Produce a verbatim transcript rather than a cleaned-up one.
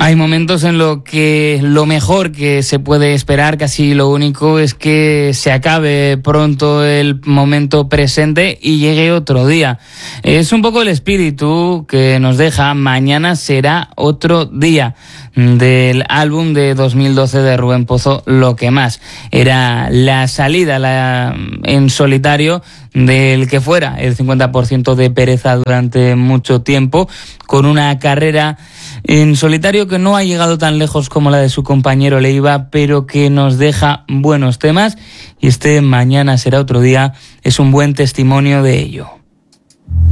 Hay momentos en los que lo mejor que se puede esperar, casi lo único, es que se acabe pronto el momento presente y llegue otro día. Es un poco el espíritu que nos deja Mañana será otro día, del álbum de dos mil doce de Rubén Pozo, Lo que más. Era la salida la, en solitario del que fuera el cincuenta por ciento de Pereza durante mucho tiempo, con una carrera en solitario que no ha llegado tan lejos como la de su compañero Leiva, pero que nos deja buenos temas, y este Mañana será otro día es un buen testimonio de ello.